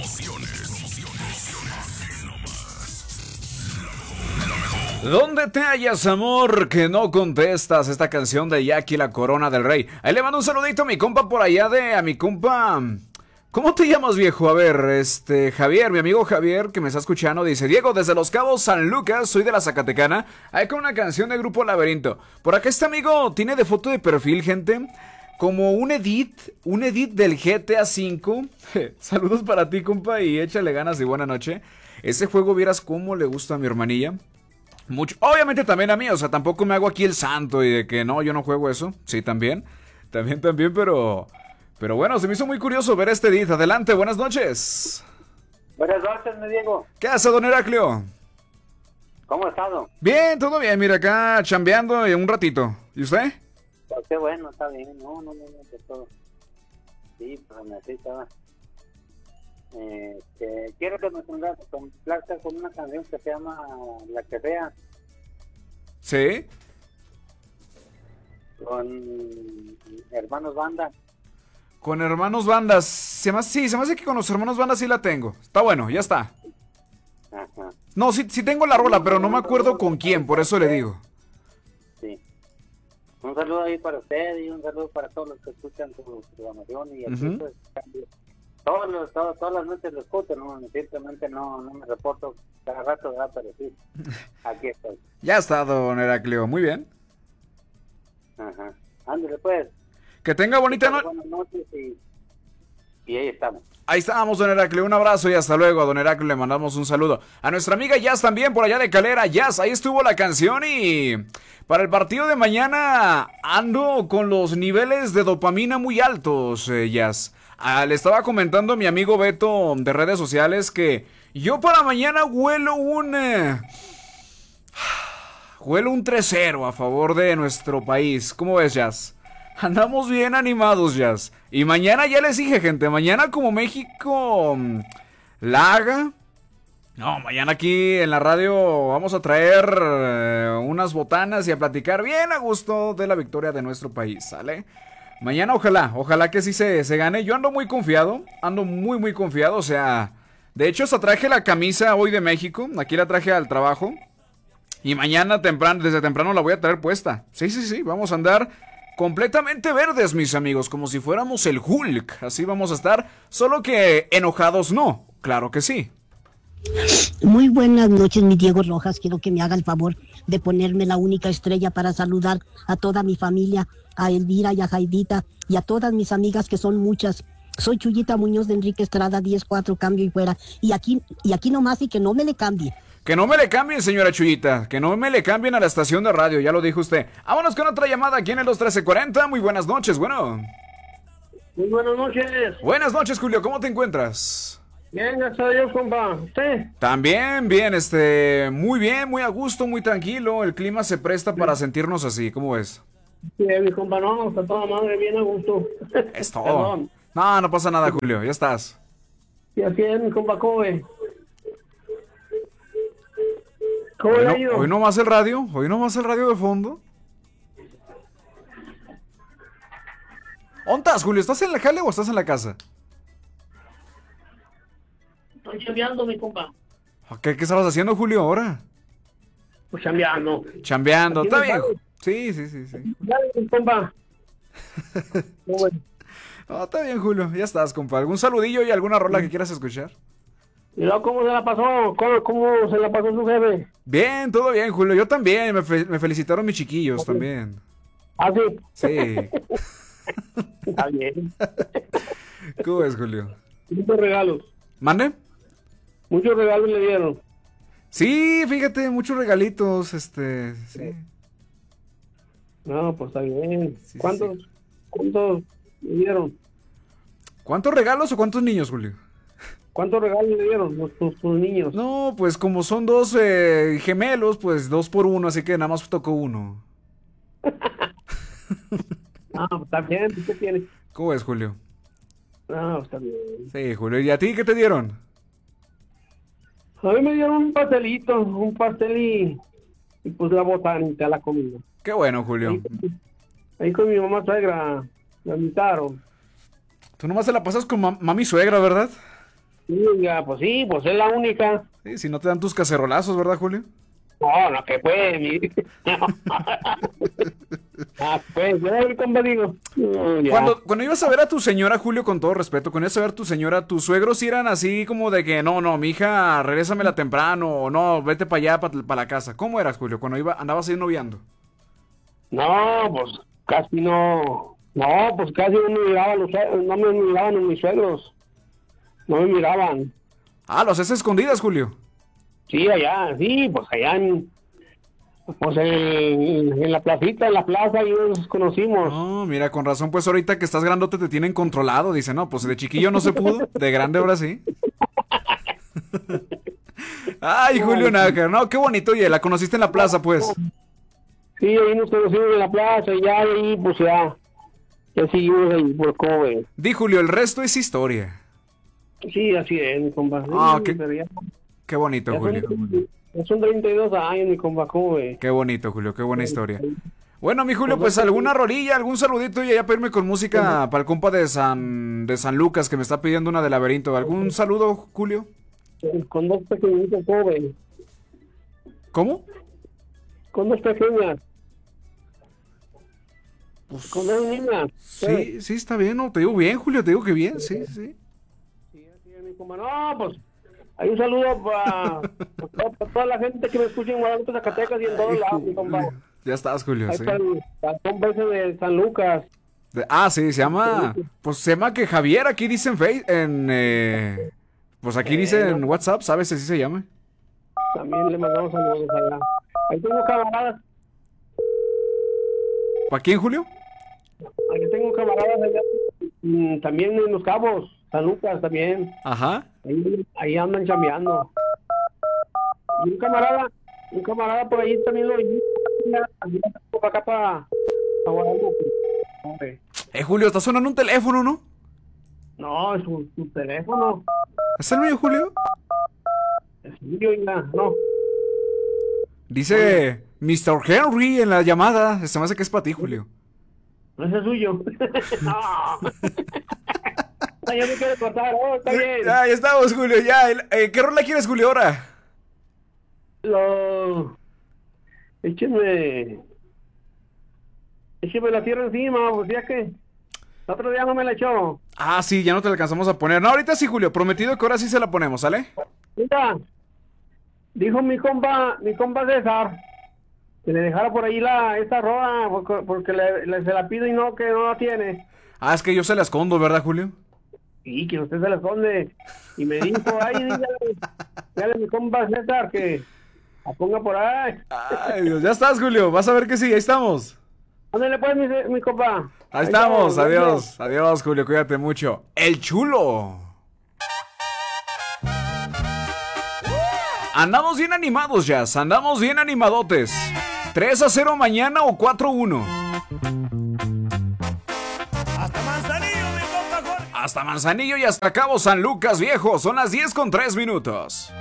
¿Dónde te hallas, amor, que no contestas? Esta canción de Jackie, la corona del rey. Ahí le mando un saludito a mi compa por allá a mi compa. ¿Cómo te llamas, viejo? A ver, Javier, mi amigo Javier, que me está escuchando, dice: Diego, desde Los Cabos, San Lucas, soy de la Zacatecana, ahí con una canción de Grupo Laberinto. Por acá este amigo tiene de foto de perfil, gente, como un edit del GTA V. Saludos para ti, compa, y échale ganas y buena noche. Ese juego, vieras cómo le gusta a mi hermanilla. Mucho. Obviamente también a mí, o sea, tampoco me hago aquí el santo y de que no, yo no juego eso. Sí, también, pero bueno, se me hizo muy curioso ver este edit. Adelante, buenas noches. Buenas noches, mi Diego. ¿Qué hace, don Heraclio? ¿Cómo ha estado? Bien, todo bien, mira, acá chambeando un ratito. ¿Y usted? Pues qué bueno, está bien. No, que todo. Sí, pues necesitaba. Quiero que me complazca con una canción que se llama La que vea. ¿Sí? Con Hermanos Banda. Con Hermanos Bandas. Se me hace que con los Hermanos Bandas sí la tengo. Está bueno, ya está. Ajá. No, sí tengo la rola, pero no me acuerdo con quién, por eso le digo. Sí. Un saludo ahí para usted y un saludo para todos los que escuchan su programación y aquí pues todas las noches lo escucho, no, simplemente no me reporto cada rato, ¿verdad? Pero sí, aquí estoy. Ya está, don Heraclio, muy bien. Ajá. Ándale pues. Que tenga bonita noche. Buenas noches y ahí estamos. Ahí estamos, don Heraclio, un abrazo y hasta luego. A don Heraclio le mandamos un saludo. A nuestra amiga Jazz también, por allá de Calera. Jazz, ahí estuvo la canción y para el partido de mañana ando con los niveles de dopamina muy altos, Jazz. Le estaba comentando a mi amigo Beto de redes sociales que yo para mañana huelo un 3-0 a favor de nuestro país. ¿Cómo ves, Jazz? Andamos bien animados, Jazz. Y mañana ya les dije, gente, mañana como México la haga. No, mañana aquí en la radio vamos a traer unas botanas y a platicar bien a gusto de la victoria de nuestro país, ¿sale? Mañana ojalá que sí se gane. Yo ando muy confiado, ando muy confiado, o sea, de hecho hasta traje la camisa hoy de México, aquí la traje al trabajo. Y mañana desde temprano la voy a traer puesta. Sí, vamos a andar completamente verdes, mis amigos, como si fuéramos el Hulk. Así vamos a estar, solo que enojados no, claro que sí. Muy buenas noches, mi Diego Rojas. Quiero que me haga el favor de ponerme la única estrella para saludar a toda mi familia, a Elvira y a Jaidita y a todas mis amigas, que son muchas. Soy Chuyita Muñoz de Enrique Estrada, 10-4, cambio y fuera. Y aquí nomás, y que no me le cambie. Que no me le cambien, señora Chuyita. Que no me le cambien a la estación de radio, ya lo dijo usted. Vámonos con otra llamada aquí en el 21340. Muy buenas noches, bueno. Muy buenas noches. Buenas noches, Julio. ¿Cómo te encuentras? Bien, gracias a Dios, compa. ¿Usted? También bien, muy bien, muy a gusto, muy tranquilo. El clima se presta para sentirnos así. ¿Cómo ves? Sí, mi compa, no, está toda madre bien a gusto. Es todo. No pasa nada, Julio. Ya estás. Y así es, mi compa, ¿cómo ve? ¿Cómo le ha ido? Hoy no más el radio de fondo. ¿Dónde estás, Julio? ¿Estás en la jale o estás en la casa? Estoy chambeando, mi compa. ¿Qué estabas haciendo, Julio, ahora? Pues chambeando. Chambeando, está bien. Sí. Dale, mi compa. No, está bien, Julio, ya estás, compa. ¿Algún saludillo y alguna rola que quieras escuchar? ¿Y luego cómo se la pasó? ¿Cómo se la pasó su jefe? Bien, todo bien, Julio. Yo también. Me felicitaron mis chiquillos también. ¿Ah, sí? Sí. Está bien. ¿Cómo es, Julio? Muchos regalos. ¿Mande? Muchos regalos le dieron. Sí, fíjate, muchos regalitos, sí. No, pues está bien. Sí, ¿Cuántos le dieron? ¿Cuántos regalos o cuántos niños, Julio? ¿Cuántos regalos le dieron tus niños? No, pues como son dos gemelos, pues 2 por 1, así que nada más tocó uno. Ah, pues está bien, ¿qué tiene? ¿Cómo es, Julio? Ah, está bien. Sí, Julio. ¿Y a ti qué te dieron? A mí me dieron un pastel y pues la botánica, la comida. Qué bueno, Julio. Ahí con mi mamá suegra, me invitaron. Tú nomás te la pasas con mami suegra, ¿verdad? Pues sí, pues es la única. Sí, si no te dan tus cacerolazos, ¿verdad, Julio? No, que pues, pues, yo compa digo. Ya. Cuando ibas a ver a tu señora, Julio, con todo respeto, cuando ibas a ver a tu señora, tus suegros sí eran así como de que, no, mi hija, regrésamela temprano, o no, vete para allá, para la casa. ¿Cómo eras, Julio, cuando andabas ahí noviando? No, pues casi no. No, pues casi no me miraban no me miraban mis suegros. No me miraban. Ah, los haces escondidas, Julio. Sí, allá, pues allá pues en la placita, en la plaza, y nos conocimos. No, mira, con razón, pues ahorita que estás grandote te tienen controlado. Dice, no, pues de chiquillo no se pudo, de grande ahora sí. Ay, Julio Nájar, no, qué bonito, oye, la conociste en la plaza, pues. Sí, ahí nos conocimos en la plaza, y ya ahí, pues ya seguimos ahí por Kobe. Di, Julio, el resto es historia. Sí, así es, mi compa. Ah, Sí, qué bonito, Julio. Son 32 años, mi compa Kobe. Qué bonito, Julio, qué buena historia. Bueno, mi Julio, pues alguna rolilla, algún saludito y ya para irme con música para el compa de San Lucas que me está pidiendo una de Laberinto. ¿Algún saludo, Julio? Con dos pequeñitos, Kobe. ¿Cómo? Con dos pequeñas. Con dos niñas. Sí, está bien, ¿no? Te digo bien, Julio, te digo que bien, sí. Sí, mi compa. No, pues, hay un saludo para toda la gente que me escucha en Guadalupe, Zacatecas y en todos lados, mi compa. Ya estás, Julio, Ahí sí. está el compa ese de San Lucas. Sí, se llama que Javier, aquí dice pues aquí dice en WhatsApp, ¿sabes si así se llama? También le mandamos saludos allá. Ahí tengo camaradas. ¿Para quién, Julio? Ahí tengo camaradas allá. También en Los Cabos, San Lucas también. Ajá. Ahí andan chambeando. Y un camarada por ahí también lo vi. Para acá, para Guadalupe. Julio, está sonando un teléfono, ¿no? No, es su teléfono. ¿Es el mío, Julio? Es mío, no. Dice Mr. Henry en la llamada. Se me hace que es para ti, Julio. No es el suyo. No. Ya me quiero cortar. Está bien. Ya estamos, Julio. Ya. ¿Qué rola quieres, Julio, ahora? Écheme la tierra encima, pues ya que el otro día no me la echó. Ah, sí, ya no te la alcanzamos a poner. No, ahorita sí, Julio. Prometido que ahora sí se la ponemos, ¿sale? Mira, dijo mi compa César que le dejara por ahí esta rola porque se la pido y que no la tiene. Ah, es que yo se la escondo, ¿verdad, Julio? Sí, que usted se la esconde. Y me dijo, dígale a mi compa César que la ponga por ahí. Ay, Dios, ya estás, Julio. Vas a ver que sí, ahí estamos. Ándale pues, mi compa. Ahí estamos, adiós, Julio, cuídate mucho. El chulo. Andamos bien animados, Jazz, andamos bien animadotes. 3-0 mañana o 4-1. Hasta Manzanillo, mi compa Jorge. Hasta Manzanillo y hasta Cabo San Lucas, viejo. Son las 10:03.